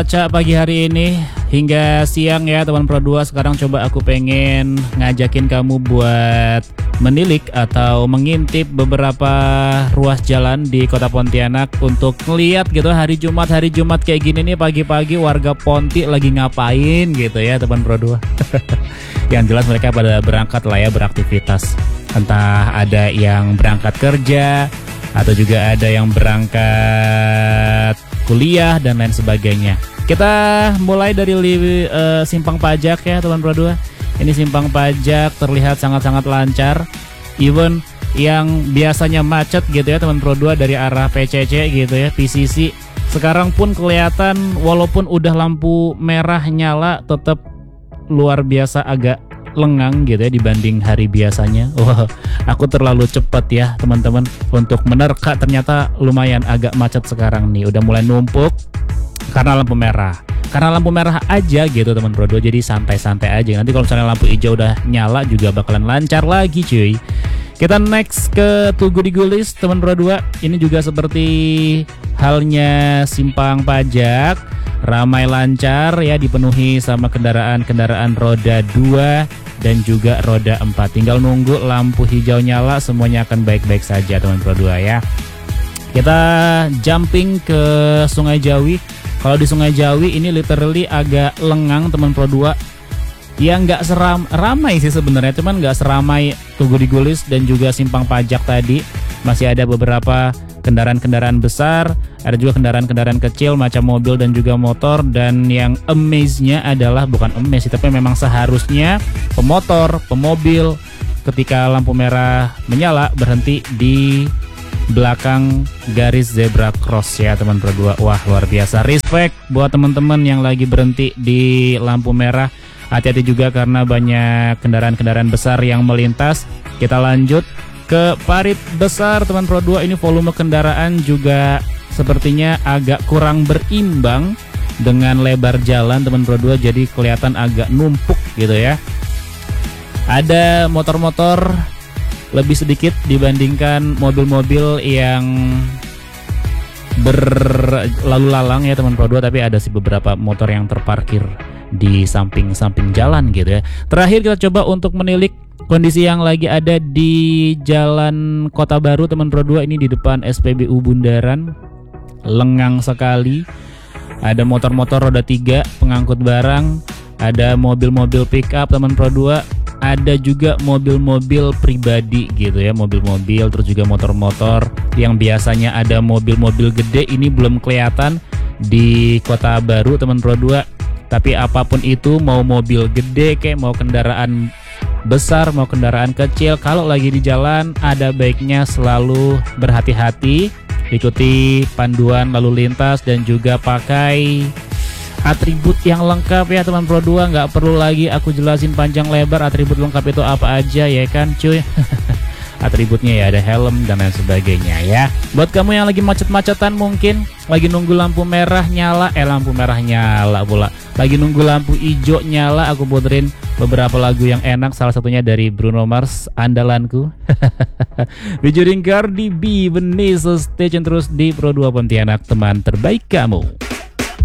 Cuaca pagi hari ini hingga siang ya teman Pro 2. Sekarang coba aku pengen ngajakin kamu buat menilik atau mengintip beberapa ruas jalan di kota Pontianak untuk ngeliat gitu hari Jumat kayak gini nih, pagi-pagi warga Ponti lagi ngapain gitu ya teman Pro 2. Yang jelas mereka pada berangkat lah ya, beraktivitas. Entah ada yang berangkat kerja atau juga ada yang berangkat kuliah dan lain sebagainya. Kita mulai dari simpang pajak ya teman Pro 2. Ini simpang pajak terlihat sangat-sangat lancar. Even yang biasanya macet gitu ya teman Pro 2 dari arah PCC gitu ya, PCC, sekarang pun kelihatan walaupun udah lampu merah nyala tetap luar biasa agak lengang gitu ya dibanding hari biasanya. Wah, aku terlalu cepat ya teman-teman untuk menerka, ternyata lumayan agak macet sekarang nih, udah mulai numpuk karena lampu merah. Karena lampu merah aja gitu teman Pro 2, jadi santai-santai aja. Nanti kalau misalnya lampu hijau udah nyala juga bakalan lancar lagi cuy. Kita next ke Tugu di Gulis teman Pro 2. Ini juga seperti halnya simpang pajak, ramai lancar ya, dipenuhi sama kendaraan-kendaraan roda 2 dan juga roda 4. Tinggal nunggu lampu hijau nyala, semuanya akan baik-baik saja teman Pro 2 ya. Kita jumping ke Sungai Jawi. Kalau di Sungai Jawi ini literally agak lengang teman Pro 2. Ya nggak ramai sih sebenarnya, cuman nggak seramai Tugu di Gulis dan juga simpang pajak tadi. Masih ada beberapa kendaraan-kendaraan besar, ada juga kendaraan-kendaraan kecil macam mobil dan juga motor. Dan yang amaze-nya adalah, bukan amaze tapi memang seharusnya pemotor, pemobil ketika lampu merah menyala berhenti di belakang garis zebra cross ya teman Pro 2. Wah, luar biasa, respect buat teman-teman yang lagi berhenti di lampu merah. Hati-hati juga karena banyak kendaraan-kendaraan besar yang melintas. Kita lanjut ke Parit Besar teman Pro 2. Ini volume kendaraan juga sepertinya agak kurang berimbang dengan lebar jalan teman Pro 2, jadi kelihatan agak numpuk gitu ya. Ada motor-motor lebih sedikit dibandingkan mobil-mobil yang berlalu lalang ya teman Pro 2, tapi ada sih beberapa motor yang terparkir di samping-samping jalan gitu ya. Terakhir kita coba untuk menilik kondisi yang lagi ada di Jalan Kota Baru teman Pro 2. Ini di depan SPBU Bundaran, lengang sekali. Ada motor-motor roda 3 pengangkut barang, ada mobil-mobil pick up teman Pro 2, ada juga mobil-mobil pribadi gitu ya, mobil-mobil, terus juga motor-motor yang biasanya ada mobil-mobil gede. Ini belum kelihatan di Kota Baru teman Pro 2. Tapi apapun itu, mau mobil gede kayak mau kendaraan besar, mau kendaraan kecil, kalau lagi di jalan ada baiknya selalu berhati-hati, ikuti panduan lalu lintas dan juga pakai atribut yang lengkap ya teman Pro 2. Nggak perlu lagi aku jelasin panjang lebar atribut lengkap itu apa aja ya kan cuy. Atributnya ya ada helm dan lain sebagainya ya. Buat kamu yang lagi macet-macetan, mungkin lagi nunggu lampu merah nyala, lampu merah nyala pula, lagi nunggu lampu hijau nyala, aku puterin beberapa lagu yang enak, salah satunya dari Bruno Mars, andalanku. Featuring Cardi B, Vanessa Station, terus di Pro 2 Pontianak, teman terbaik kamu.